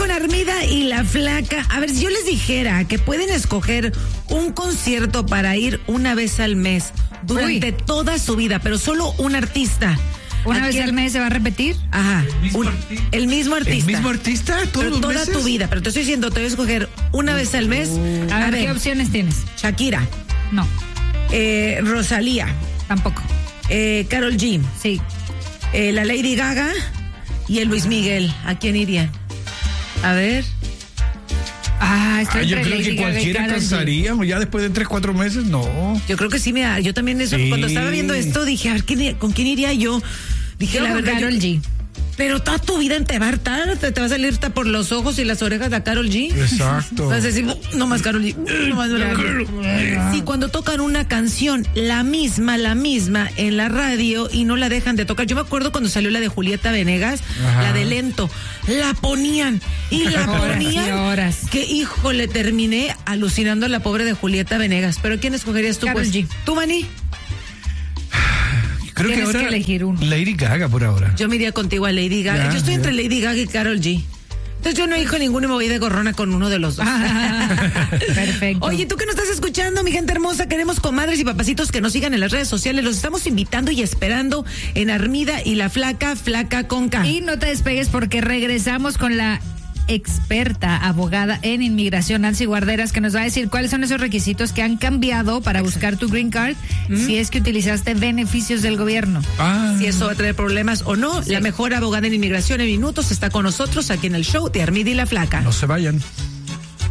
con Armida y la Flaca. A ver, si yo les dijera que pueden escoger un concierto para ir una vez al mes durante toda su vida, pero solo un artista. ¿Una vez al mes se va a repetir? Ajá. El mismo artista. ¿El mismo artista? Pero ¿Todos toda los meses? tu vida. Pero te estoy diciendo, te voy a escoger una vez al mes. A ver, ¿qué opciones tienes? Shakira. No, Rosalía. tampoco. Karol G. Sí. La Lady Gaga y el Luis Miguel. ¿A quién irían? A ver. Estoy Yo entre creo Lady que Gaga y cualquiera Karol G. cansaríamos ya después de 3-4 meses, no. Yo creo que sí, mira, yo también eso, Sí. cuando estaba viendo esto, dije, a ver, ¿con quién iría yo? Dije, Yo la con verdad. Karol G. Pero toda tu vida te va a hartar, te va a salir hasta por los ojos y las orejas de Karol G. Exacto. Vas a decir, no más Karol G, no más Karol G. Sí, cuando tocan una canción, la misma, en la radio y no la dejan de tocar. Yo me acuerdo cuando salió la de Julieta Venegas, la de Lento, la ponían y la ponían. y horas. Que híjole, terminé alucinando a la pobre de Julieta Venegas. ¿Pero quién escogerías tú? Karol Pues? G. ¿Tú, Manny? Creo que Tienes ahora que elegir uno. Lady Gaga por ahora. Yo me iría contigo a Lady Gaga. Ya, Yo estoy ya. entre Lady Gaga y Karol G. Entonces yo no elijo ninguno y me voy de gorrona con uno de los dos. Perfecto. Oye, tú que nos estás escuchando, mi gente hermosa, queremos comadres y papacitos que nos sigan en las redes sociales. Los estamos invitando y esperando en Armida y la Flaca, Flaca con K. Y no te despegues porque regresamos con la experta abogada en inmigración, Nancy Guarderas, que nos va a decir cuáles son esos requisitos que han cambiado para buscar tu green card si es que utilizaste beneficios del gobierno. Si eso va a traer problemas o no, la mejor abogada en inmigración en minutos está con nosotros aquí en el show de Armida y la Flaca. No se vayan.